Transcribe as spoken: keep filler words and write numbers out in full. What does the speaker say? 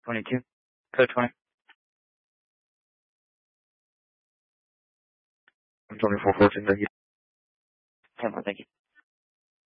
twenty-two. Code twenty. twenty-four fourteen, thank you. ten more, thank you.